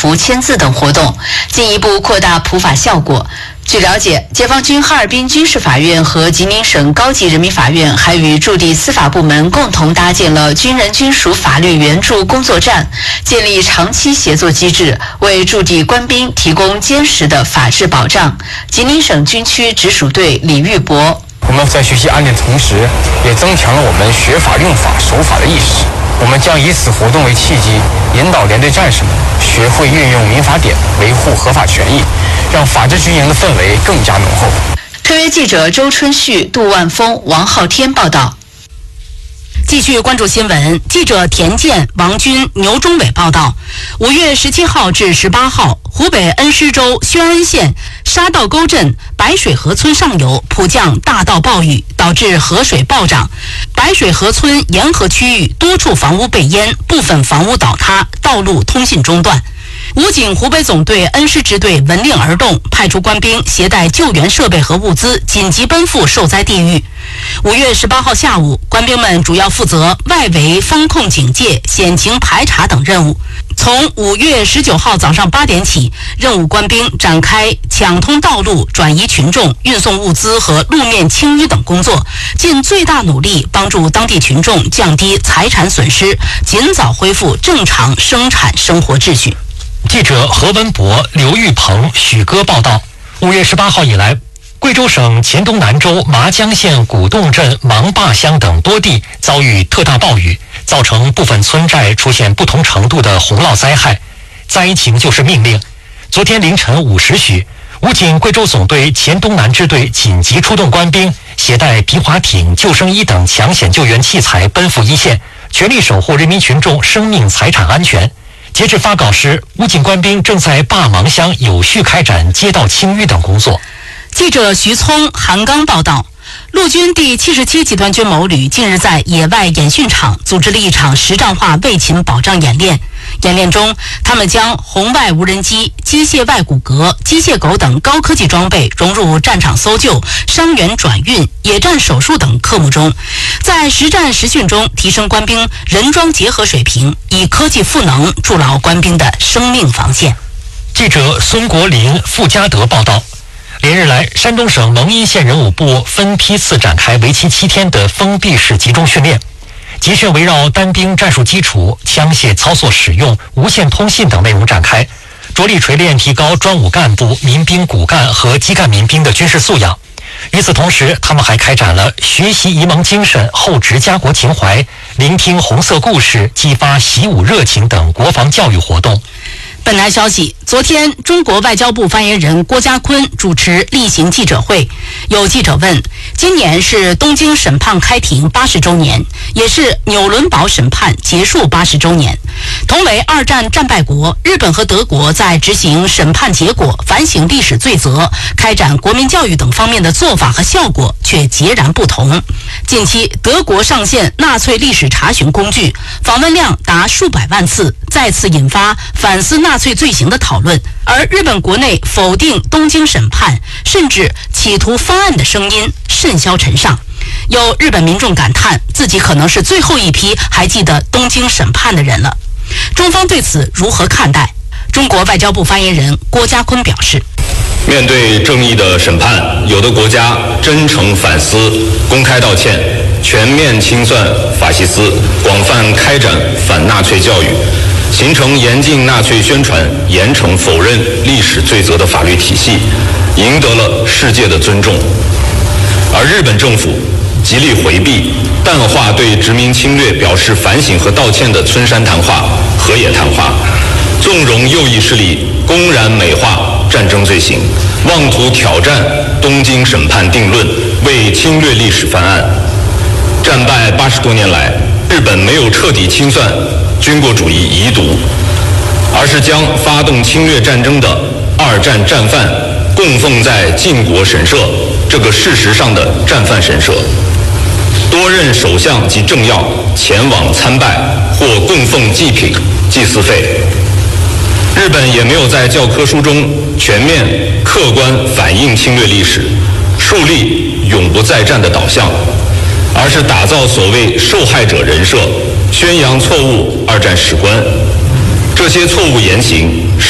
幅签字等活动，进一步扩大普法效果。据了解，解放军哈尔滨军事法院和吉林省高级人民法院还与驻地司法部门共同搭建了军人军属法律援助工作站，建立长期协作机制，为驻地官兵提供坚实的法治保障。吉林省军区直属队李玉博： 我们在学习案例的同时，也增强了我们学法用法守法的意识。我们将以此活动为契机，引导连队战士们学会运用民法典维护合法权益，让法治军营的氛围更加浓厚。 特约记者周春旭、杜万峰、王浩天报道。 继续关注新闻，记者田健、王军、牛忠伟报道：5月17号至18号，湖北恩施州宣恩县沙道沟镇白水河村上游普降大到暴雨，导致河水暴涨，白水河村沿河区域多处房屋被淹，部分房屋倒塌，道路通信中断。武警湖北总队恩施支队闻令而动，派出官兵携带救援设备和物资，紧急奔赴受灾地域。5月18号下午，官兵们主要负责外围风控警戒、险情排查等任务。从5月19号早上8点起，任务官兵展开抢通道路、转移群众、运送物资和路面清淤等工作，尽最大努力帮助当地群众降低财产损失，尽早恢复正常生产生活秩序。 记者何文博、刘玉鹏、许哥报道：5月18号以来，贵州省黔东南州麻江县古洞镇芒坝乡等多地遭遇特大暴雨，造成部分村寨出现不同程度的洪涝灾害。灾情就是命令。昨天凌晨5时许，武警贵州总队黔东南支队紧急出动官兵，携带皮划艇、救生衣等抢险救援器材奔赴一线，全力守护人民群众生命财产安全。截至发稿时，武警官兵正在坝芒乡有序开展街道清淤等工作。 记者徐聪、韩刚报道，陆军第77集团军某旅近日在野外演训场组织了一场实战化卫勤保障演练。演练中，他们将红外无人机、机械外骨骼、机械狗等高科技装备融入战场搜救、伤员转运、野战手术等科目中，在实战实训中提升官兵人装结合水平，以科技赋能筑牢官兵的生命防线。 记者孙国林、傅家德报道。连日来，山东省蒙阴县人武部分批次展开为期7天的封闭式集中训练。集训围绕单兵战术基础、枪械操作使用、无线通信等内容展开，着力锤炼提高专武干部、民兵骨干和基干民兵的军事素养。与此同时，他们还开展了学习沂蒙精神、厚植家国情怀、聆听红色故事、激发习武热情等国防教育活动。 本台消息，昨天中国外交部发言人郭家坤主持例行记者会，有记者问，今年是东京审判开庭80周年，也是纽伦堡审判结束80周年。同为2战战败国，日本和德国在执行审判结果、反省历史罪责、开展国民教育等方面的做法和效果却截然不同。近期，德国上线纳粹历史查询工具，访问量达数百万次，再次引发反思纳粹罪行的讨论。而日本国内否定东京审判，甚至企图翻案的声音甚嚣尘上。有日本民众感叹，自己可能是最后一批还记得东京审判的人了。中方对此如何看待？中国外交部发言人郭家坤表示， 面对正义的审判，有的国家真诚反思，公开道歉，全面清算法西斯，广泛开展反纳粹教育，形成严禁纳粹宣传、严惩否认历史罪责的法律体系，赢得了世界的尊重。而日本政府极力回避、淡化对殖民侵略表示反省和道歉的村山谈话、河野谈话，纵容右翼势力公然美化战争罪行，妄图挑战东京审判定论，为侵略历史翻案。战败80多年来，日本没有彻底清算军国主义遗毒，而是将发动侵略战争的2战战犯供奉在靖国神社这个事实上的战犯神社。多任首相及政要前往参拜或供奉祭品、祭祀费。日本也没有在教科书中全面客观反映侵略历史，树立永不再战的导向，而是打造所谓受害者人设，宣扬错误2战史观。这些错误言行